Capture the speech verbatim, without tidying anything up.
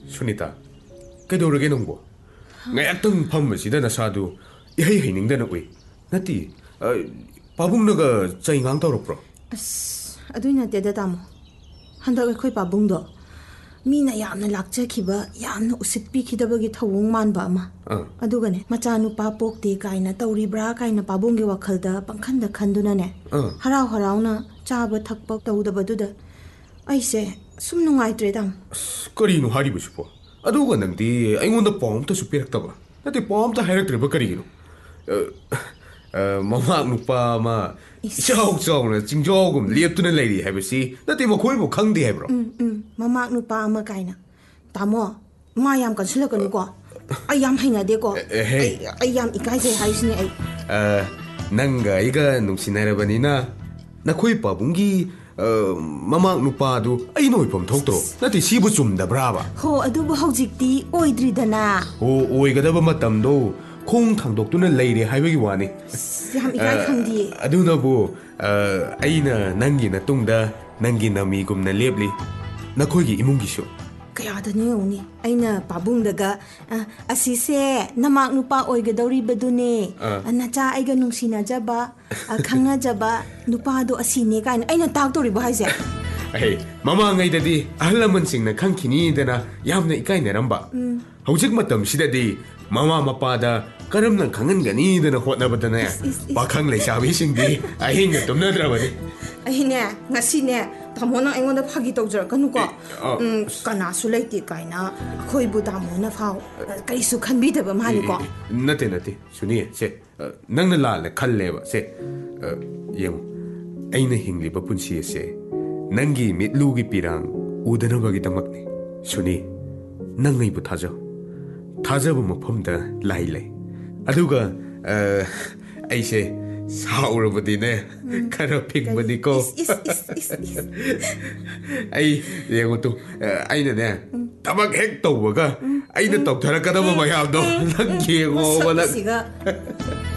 Sunita, kaidoorage nungbo. Ngayaktung phammasida nasadu ihai hainingdana ui. Nati, pabungnaga chaingang tawrokpro. As, adui nateda tamo. Handak akhoi pabungdo. Mina yamna lakchakhiba yamna usitpikidabagi thawung manba ama. Adugane machanupa pokte kaina tawribra kaina pabungge wakhalda pangkhanda khanduna ne. Harau harauna chaba thakpa tawdabaduda. Aise sum nungaitre dam. Karino haribusipo. Aduga nangdi aingonda pomta supiraktaba. Nati pomta hairaktreba karigino. Mama nupa ma Ishaw chawna jingjawgum leptuna leiri habisi nati makhoibo khangdi habro. Um um mama nupa ama kaina. Tamo ma yam kansilakanu ko. Ai yam hainade ko. Ai yam ikaise haisini ai. Uh nanga iga nungsinarabanina nakhoi pabungi mama nupa du ai noi pom thokto nati sibu chumdabra ba. Ho adubu haujikti oidridana. Ho oigadaba matamdo khong thangdoktuna leire haibagi wani. Yam ikai khangdi. Adunabu aina nangi na tungda nangi nami gumna lepli nakhoigi imungisu. Kaya da ni aina pabungdaga asise namak nupa oigadawri badune nacha aiga nungsinajaba khangajaba nupa do asine kaina aina taktori ba haise. Hey, mama ngaidadi ahlaman singna khangkhini dana yamna ikainaramba. Hojik matam sidadi mama mapada karamna khangangani dana hotnabadana pakhang leisabi singdi ahinga tumnadrabani. Ahine ngasine tamona aingonda phagi tawjar kanuko um kana sulaiti kaina khoibu tamona phau kaisu khanbidaba maliko. Nate nate suni se nangna la le khalleba se yemu aina hingliba punsi se nangi mitlugi pirang udanabagi damakni suni nangai bu thajo thajabu mafamda lai lai aduga aise saurabadine kara pingmani ko ai yengo tu aina ne tabak hek tawbaga aina tawtharakadaba mayamdo nang yengo wala